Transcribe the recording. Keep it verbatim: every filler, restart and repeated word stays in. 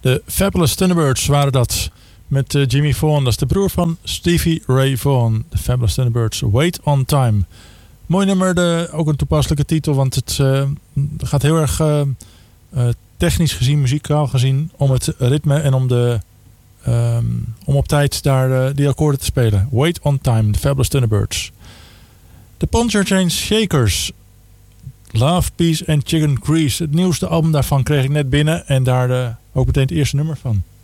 De Fabulous Thunderbirds waren dat. Met uh, Jimmy Vaughan, dat is de broer van Stevie Ray Vaughan. De Fabulous Thunderbirds, Wait on Time. Mooi nummer, de, ook een toepasselijke titel, want het uh, gaat heel erg uh, uh, technisch gezien, muzikaal gezien, om het ritme en om, de, um, om op tijd daar uh, die akkoorden te spelen. Wait on Time, de Fabulous Thunderbirds. De Poncher Chain Shakers, Love, Peace and Chicken Grease. Het nieuwste album daarvan kreeg ik net binnen en daar uh, ook meteen het eerste nummer van.